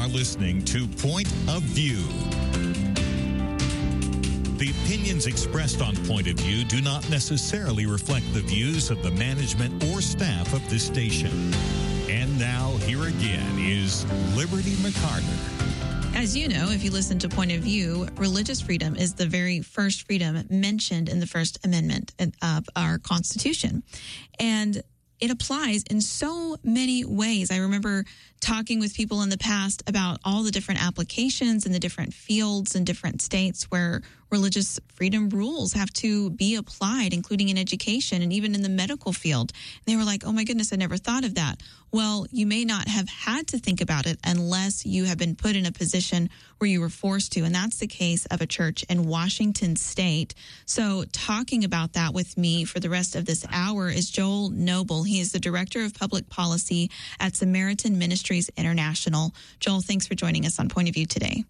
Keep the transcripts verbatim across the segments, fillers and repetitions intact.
listening to Point of View. The opinions expressed on Point of View do not necessarily reflect the views of the management or staff of this station. And now, here again is Liberty McCarter. As you know, if you listen to Point of View, religious freedom is the very first freedom mentioned in the First Amendment of our Constitution. And it applies in so many ways. I remember talking with people in the past about all the different applications in the different fields and different states where religious freedom rules have to be applied, including in education and even in the medical field. They were like, oh my goodness, I never thought of that. Well, you may not have had to think about it unless you have been put in a position where you were forced to. And that's the case of a church in Washington State. So talking about that with me for the rest of this hour is Joel Noble. He is the Director of Public Policy at Samaritan Ministries International. Joel, thanks for joining us on Point of View today.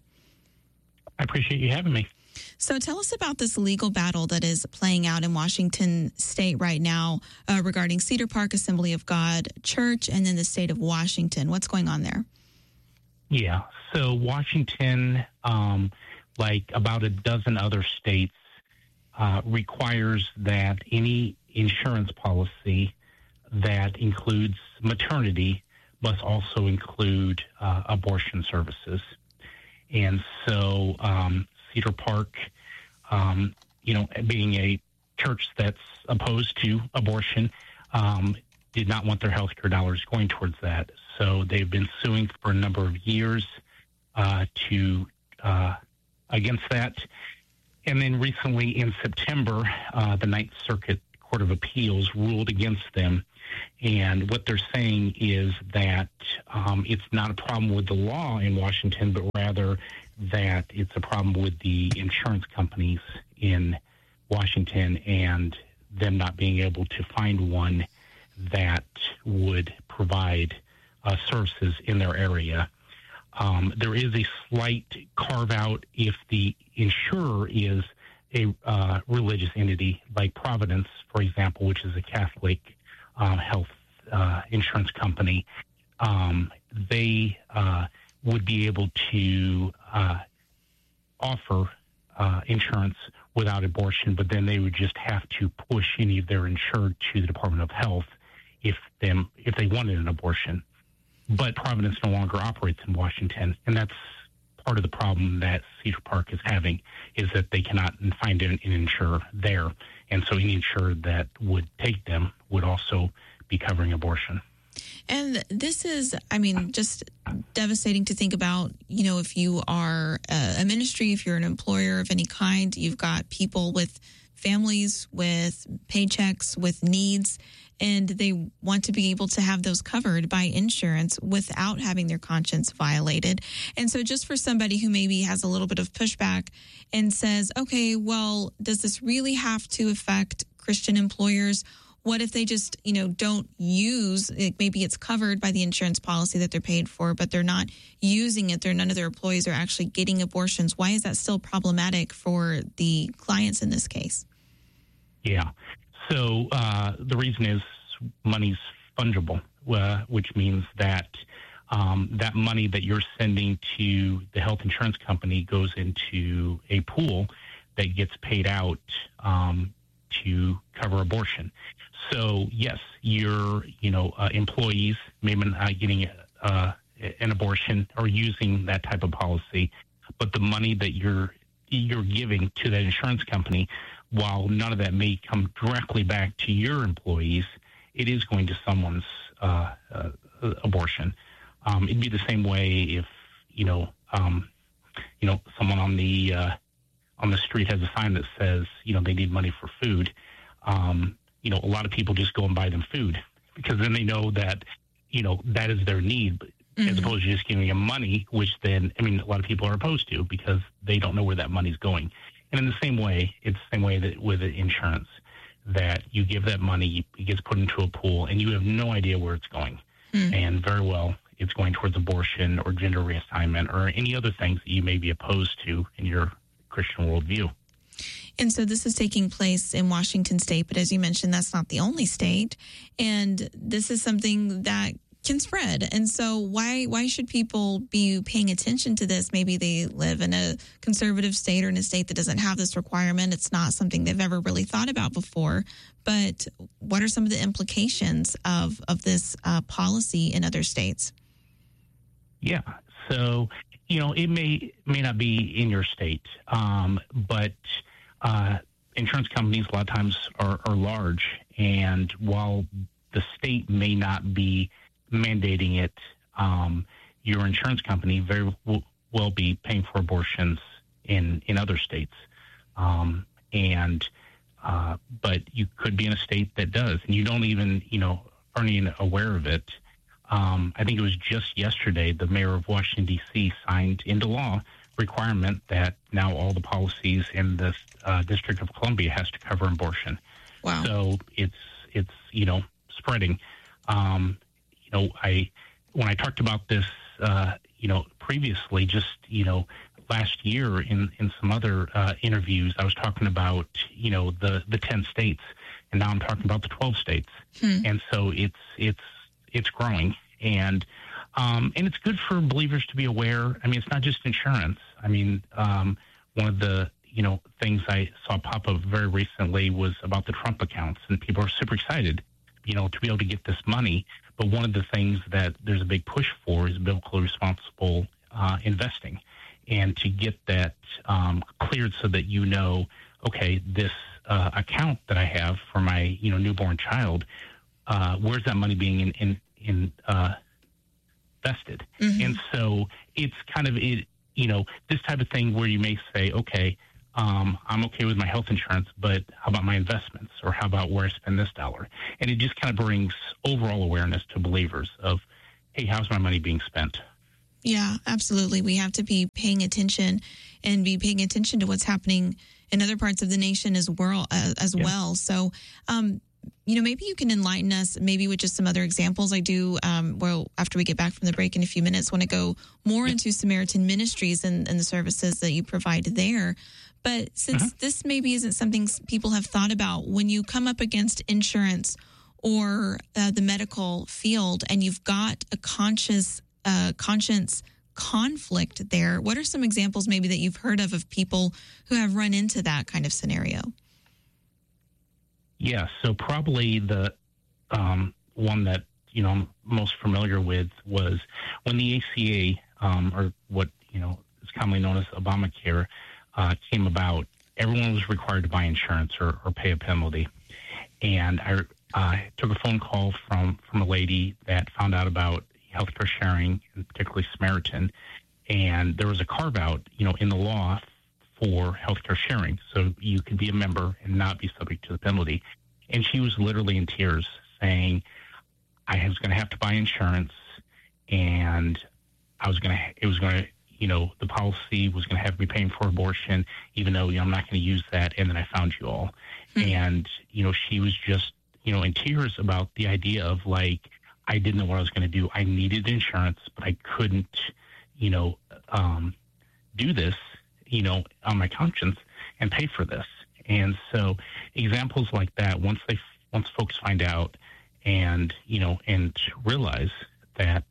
I appreciate you having me. So tell us about this legal battle that is playing out in Washington State right now uh, regarding Cedar Park Assembly of God Church and then the state of Washington. What's going on there? Yeah, so Washington, um, like about a dozen other states, uh, requires that any insurance policy that includes maternity must also include uh, abortion services. And so um, Cedar Park, um, you know, being a church that's opposed to abortion, um, did not want their health care dollars going towards that. So they've been suing for a number of years uh, to uh, against that. And then recently in September, uh, the Ninth Circuit Court of Appeals ruled against them. And what they're saying is that um, it's not a problem with the law in Washington, but rather that it's a problem with the insurance companies in Washington and them not being able to find one that would provide uh, services in their area. Um, there is a slight carve-out if the insurer is a uh, religious entity like Providence, for example, which is a Catholic uh, health uh, insurance company. Um, they uh, would be able to uh, offer uh, insurance without abortion, but then they would just have to push any of their insured to the Department of Health if them if they wanted an abortion. But Providence no longer operates in Washington, and that's part of the problem that Cedar Park is having, is that they cannot find an, an insurer there. And so any insurer that would take them would also be covering abortion. And this is, I mean, just devastating to think about. You know, if you are a ministry, if you're an employer of any kind, you've got people with families, with paychecks, with needs, and they want to be able to have those covered by insurance without having their conscience violated. And so just for somebody who maybe has a little bit of pushback and says, okay, well, does this really have to affect Christian employers? What if they just, you know, don't use it? Maybe it's covered by the insurance policy that they're paid for, but they're not using it. They're, none of their employees are actually getting abortions. Why is that still problematic for the clients in this case? Yeah. So uh, the reason is money's fungible, uh, which means that um, that money that you're sending to the health insurance company goes into a pool that gets paid out um, to cover abortion. So yes, your you know uh, employees maybe not getting uh, an abortion or using that type of policy, but the money that you're you're giving to that insurance company, while none of that may come directly back to your employees, it is going to someone's uh, uh, abortion. Um, it'd be the same way if you know um, you know someone on the uh, on the street has a sign that says you know they need money for food. Um, you know, a lot of people just go and buy them food because then they know that you know that is their need, mm-hmm. as opposed to just giving them money, which then I mean a lot of people are opposed to because they don't know where that money's going. And in the same way, it's the same way that with insurance, that you give that money, it gets put into a pool, and you have no idea where it's going. Mm. And very well, it's going towards abortion or gender reassignment or any other things that you may be opposed to in your Christian worldview. And so this is taking place in Washington State, but as you mentioned, that's not the only state. And this is something that can spread. And so why why should people be paying attention to this? Maybe they live in a conservative state or in a state that doesn't have this requirement. It's not something they've ever really thought about before. But what are some of the implications of, of this uh, policy in other states? Yeah. So, you know, it may may not be in your state, um, but uh, insurance companies a lot of times are, are large. And while the state may not be mandating it, um, your insurance company very w- well be paying for abortions in, in other states. Um, and, uh, but you could be in a state that does, and you don't even, you know, aren't even aware of it. Um, I think it was just yesterday, the mayor of Washington, D C signed into law requirement that now all the policies in the uh, District of Columbia has to cover abortion. Wow. So it's, it's, you know, spreading. Um, You know, I when I talked about this, uh, you know, previously, just you know, last year in, in some other uh, interviews, I was talking about you know the, the ten states, and now I'm talking about the twelve states, hmm. and so it's it's it's growing, and um, and it's good for believers to be aware. I mean, it's not just insurance. I mean, um, one of the you know things I saw pop up very recently was about the Trump accounts, and people are super excited, you know, to be able to get this money. But one of the things that there's a big push for is biblical responsible uh, investing, and to get that um, cleared so that you know, okay, this uh, account that I have for my you know newborn child, uh, where's that money being in, in, in uh, invested? Mm-hmm. And so it's kind of it, you know this type of thing where you may say, okay, Um, I'm okay with my health insurance, but how about my investments, or how about where I spend this dollar? And it just kind of brings overall awareness to believers of, hey, how's my money being spent? Yeah, absolutely. We have to be paying attention and be paying attention to what's happening in other parts of the nation as well. Uh, as yeah. well. So, um, you know, maybe you can enlighten us maybe with just some other examples. I do, um, well, after we get back from the break in a few minutes, want to go more yeah. into Samaritan Ministries and, and the services that you provide there. But since uh-huh. this maybe isn't something people have thought about, when you come up against insurance or uh, the medical field and you've got a conscious uh, conscience conflict there, what are some examples maybe that you've heard of of people who have run into that kind of scenario? Yeah, so probably the um, one that you know I'm most familiar with was when the A C A, um, or what you know is commonly known as Obamacare, Uh, came about. Everyone was required to buy insurance or, or pay a penalty. And I uh, took a phone call from, from a lady that found out about healthcare sharing, and particularly Samaritan. And there was a carve out, you know, in the law for healthcare sharing. So you could be a member and not be subject to the penalty. And she was literally in tears saying, I was going to have to buy insurance, and I was going to, it was going to, you know, the policy was going to have me paying for abortion, even though, you know, I'm not going to use that. And then I found you all. Mm-hmm. And, you know, she was just, you know, in tears about the idea of like, I didn't know what I was going to do. I needed insurance, but I couldn't, you know, um, do this, you know, on my conscience and pay for this. And so examples like that, once they, once folks find out and, you know, and realize that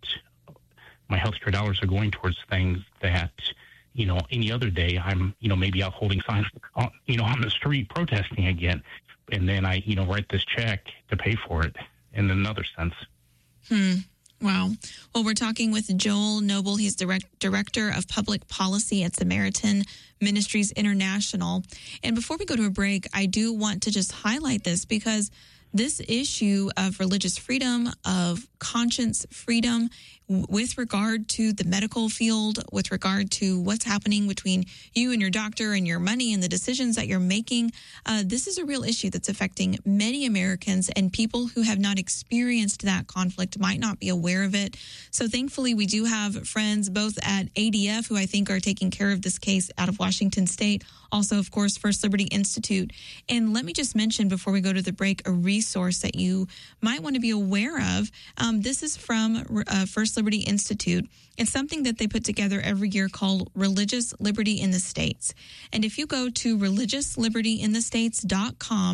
my healthcare dollars are going towards things that, you know, any other day I'm, you know, maybe out holding signs, on, you know, on the street protesting again. And then I, you know, write this check to pay for it in another sense. Hmm. Wow. Well, we're talking with Joel Noble. He's direct, Director of Public Policy at Samaritan Ministries International. And before we go to a break, I do want to just highlight this because this issue of religious freedom, of conscience freedom, with regard to the medical field, with regard to what's happening between you and your doctor and your money and the decisions that you're making, uh, this is a real issue that's affecting many Americans, and people who have not experienced that conflict might not be aware of it. So thankfully, we do have friends both at A D F, who I think are taking care of this case out of Washington State, also, of course, First Liberty Institute. And let me just mention before we go to the break, a resource that you might want to be aware of. Um, this is from uh, First Liberty Institute. It's something that they put together every year called Religious Liberty in the States. And if you go to religious liberty in the states dot com,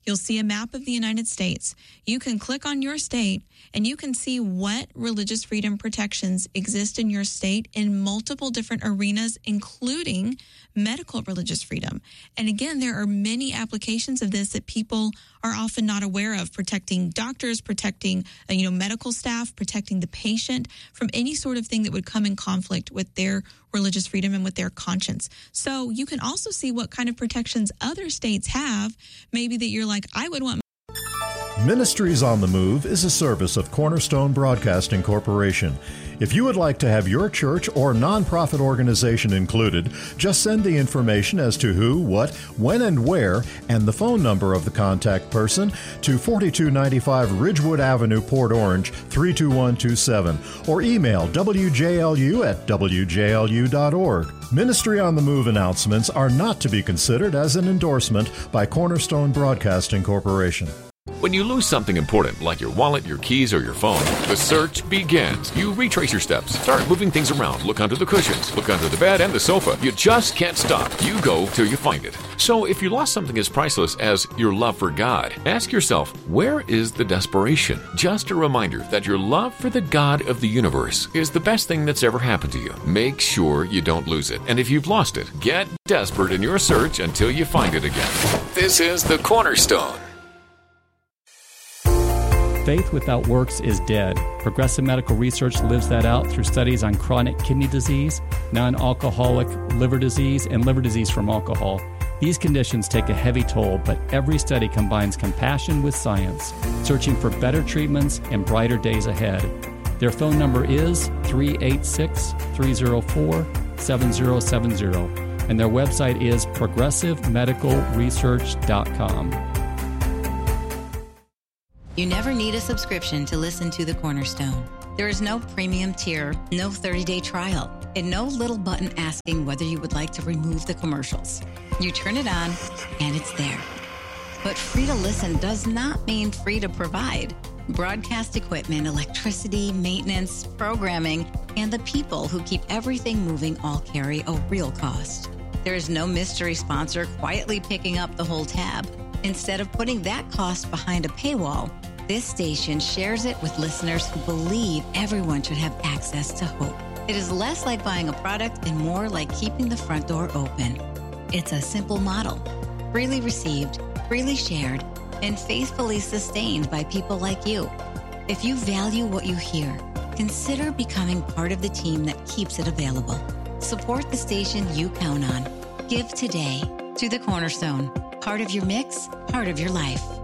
you'll see a map of the United States. You can click on your state and you can see what religious freedom protections exist in your state in multiple different arenas, including medical religious freedom. And again, there are many applications of this that people are often not aware of, protecting doctors, protecting uh, you know, medical staff, protecting the patient from any sort of thing that would come in conflict with their religious freedom and with their conscience. So you can also see what kind of protections other states have, maybe that you're like, I would want. Ministries on the Move is a service of Cornerstone Broadcasting Corporation. If you would like to have your church or nonprofit organization included, just send the information as to who, what, when, and where, and the phone number of the contact person to forty-two ninety-five Ridgewood Avenue, Port Orange, three two one two seven, or email W J L U at W J L U dot org. Ministry on the Move announcements are not to be considered as an endorsement by Cornerstone Broadcasting Corporation. When you lose something important, like your wallet, your keys, or your phone, the search begins. You retrace your steps, start moving things around, look under the cushions, look under the bed and the sofa. You just can't stop. You go till you find it. So if you lost something as priceless as your love for God, ask yourself, where is the desperation? Just a reminder that your love for the God of the universe is the best thing that's ever happened to you. Make sure you don't lose it. And if you've lost it, get desperate in your search until you find it again. This is The Cornerstone. Faith without works is dead. Progressive Medical Research lives that out through studies on chronic kidney disease, non-alcoholic liver disease, and liver disease from alcohol. These conditions take a heavy toll, but every study combines compassion with science, searching for better treatments and brighter days ahead. Their phone number is three eight six, three zero four, seven zero seven zero, and their website is progressive medical research dot com. You never need a subscription to listen to The Cornerstone. There is no premium tier, no thirty-day trial, and no little button asking whether you would like to remove the commercials. You turn it on, and it's there. But free to listen does not mean free to provide. Broadcast equipment, electricity, maintenance, programming, and the people who keep everything moving all carry a real cost. There is no mystery sponsor quietly picking up the whole tab. Instead of putting that cost behind a paywall, this station shares it with listeners who believe everyone should have access to hope. It is less like buying a product and more like keeping the front door open. It's a simple model, freely received, freely shared, and faithfully sustained by people like you. If you value what you hear, consider becoming part of the team that keeps it available. Support the station you count on. Give today to The Cornerstone. Part of your mix, part of your life.